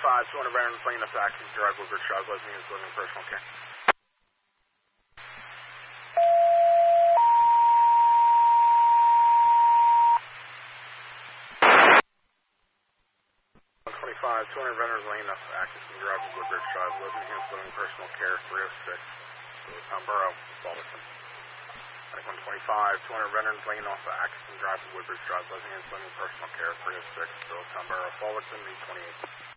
200 veterans laying up active drive Woodbridge Drive, Leslie units living personal care. 200 veterans laying up active drive Woodbridge Drive, Leslie units living personal care, 306. Town Borough, Fullerton. 125, 200 veterans laying off Atkinson Drive to Woodbridge Drive, Leslie units living personal care, 306. Town Borough, Fullerton, V28.